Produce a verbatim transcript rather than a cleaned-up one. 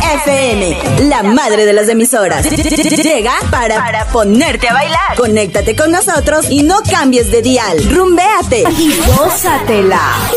F M, la madre de las emisoras. Llega para, para ponerte a bailar. Conéctate con nosotros y no cambies de dial. Rumbéate y gózatela.